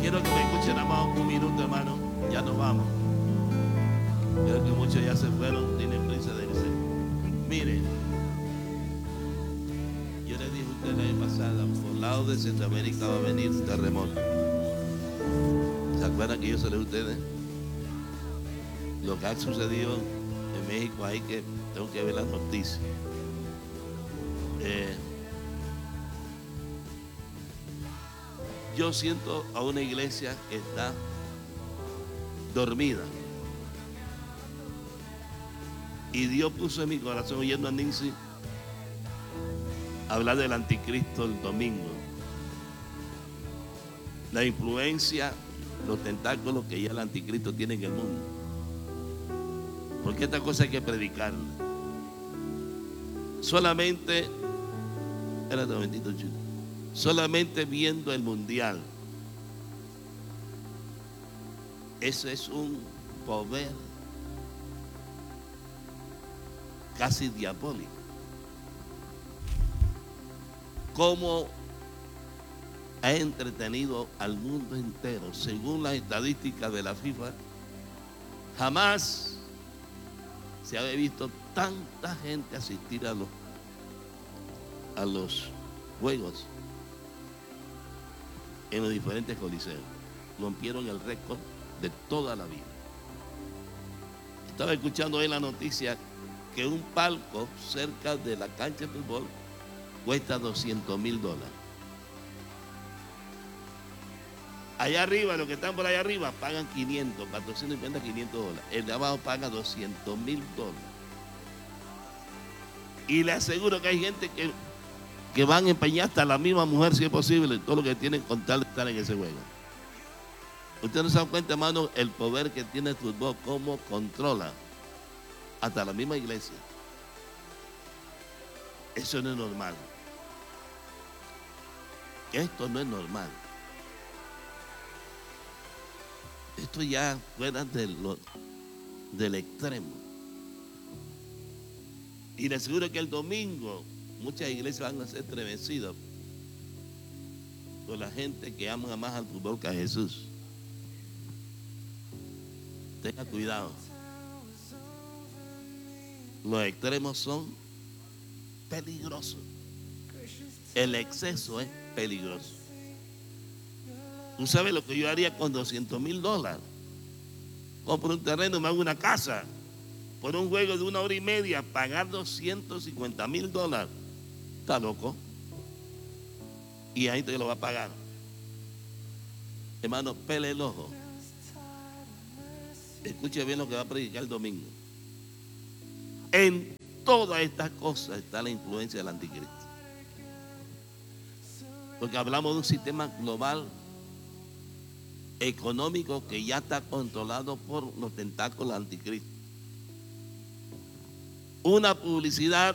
quiero que me escuchen nada más un minuto, hermano. Ya nos vamos. Creo que muchos ya se fueron, tienen prisa de irse. Miren, yo les dije a ustedes la vez pasada, por el lado de Centroamérica va a venir terremoto. ¿Se acuerdan que yo se lo dije a ustedes? Lo que ha sucedido en México, hay que, tengo que ver las noticias. Yo siento a una iglesia que está dormida. Y Dios puso en mi corazón, oyendo a Nancy hablar del anticristo el domingo. La influencia, los tentáculos que ya el anticristo tiene en el mundo. Porque esta cosa hay que predicarla. Solamente, espérate un momentito, chico. Solamente viendo el mundial. Ese es un poder casi diabólico. Cómo ha entretenido al mundo entero. Según las estadísticas de la FIFA, jamás se había visto tanta gente asistir a los juegos en los diferentes coliseos. Rompieron el récord de toda la vida. Estaba escuchando hoy la noticia que un palco cerca de la cancha de fútbol cuesta $200,000. Allá arriba, los que están por allá arriba pagan 500, 450, $500. El de abajo paga $200,000. Y le aseguro que hay gente que van a empeñar hasta la misma mujer, si es posible, todo lo que tienen con tal de estar en ese juego. Usted no se da cuenta, hermano, el poder que tiene el fútbol, cómo controla hasta la misma iglesia. Eso no es normal. Esto no es normal. Esto ya fuera del extremo. Y le aseguro que el domingo muchas iglesias van a ser estremecidas por la gente que ama más al fútbol que a Jesús. Tenga cuidado. Los extremos son peligrosos. El exceso es peligroso. ¿Tú sabes lo que yo haría con $200,000? Compro un terreno, me hago una casa. Por un juego de 1 hora y media, pagar $250,000. Está loco. Y hay gente que lo va a pagar. Hermano, pele el ojo. Escuche bien lo que va a predicar el domingo. En todas estas cosas está la influencia del anticristo. Porque hablamos de un sistema global económico que ya está controlado por los tentáculos del anticristo. Una publicidad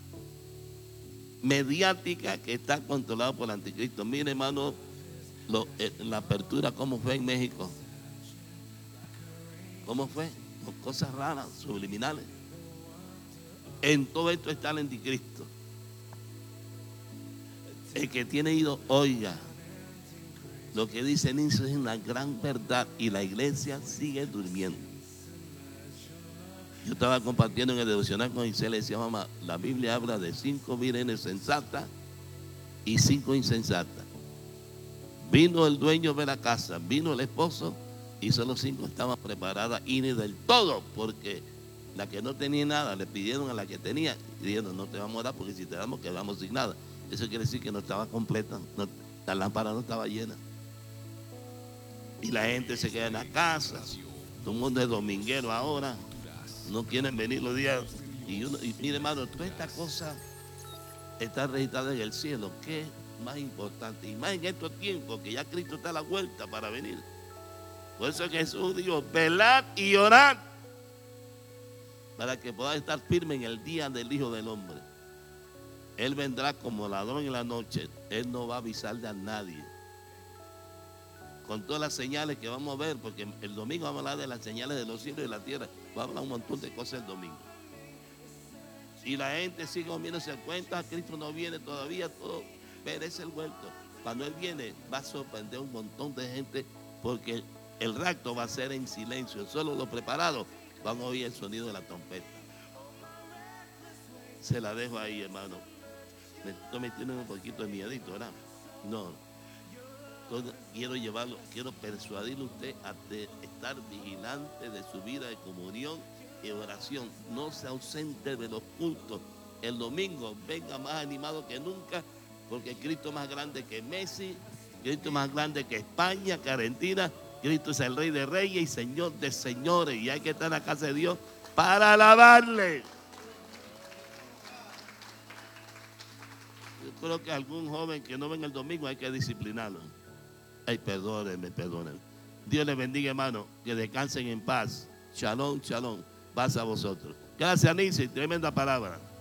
mediática que está controlada por el anticristo. Mire, hermano, la apertura, ¿cómo fue en México? ¿Cómo fue? Con cosas raras, subliminales. En todo esto está el anticristo. El que tiene ido, oiga, lo que dice Ninso es una gran verdad y la iglesia sigue durmiendo. Yo estaba compartiendo en el devocional con Isabel, le decía, mamá, la Biblia habla de 5 vírgenes sensatas y 5 insensatas. Vino el dueño de la casa, vino el esposo y solo 5 estaban preparadas y ni del todo, porque la que no tenía nada le pidieron a la que tenía y dijeron, no te vamos a dar porque si te damos quedamos sin nada. Eso quiere decir que no estaba completa, la lámpara no estaba llena. Y la gente se queda en la casa, todo el mundo es dominguero ahora, no quieren venir los días. Y mire, hermano, toda esta cosa está registrada en el cielo. ¿Qué es más importante? Y más en estos tiempos que ya Cristo está a la vuelta para venir. Por eso Jesús dijo, velad y orad para que podáis estar firme en el día del Hijo del Hombre. Él vendrá como ladrón en la noche. Él no va a avisarle a nadie. Con todas las señales que vamos a ver, porque el domingo vamos a hablar de las señales de los cielos y de la tierra. Vamos a hablar un montón de cosas el domingo. Y la gente sigue comiéndose cuenta, Cristo no viene todavía, todo perece el vuelto. Cuando Él viene, va a sorprender a un montón de gente porque el rapto va a ser en silencio. Solo los preparados van a oír el sonido de la trompeta. Se la dejo ahí, hermano. Esto me tiene un poquito de miedito, ¿verdad? No. Entonces, quiero llevarlo, quiero persuadirle a usted a estar vigilante de su vida de comunión y oración. No se ausente de los cultos. El domingo venga más animado que nunca, porque Cristo es más grande que Messi, Cristo es más grande que España, que Argentina. Cristo es el Rey de Reyes y Señor de Señores, y hay que estar en la casa de Dios para alabarle. Yo creo que algún joven que no venga el domingo hay que disciplinarlo. Ay, perdónenme. Dios les bendiga, hermano. Que descansen en paz. Shalom, shalom. Paz a vosotros. Gracias, Nisi. Tremenda palabra.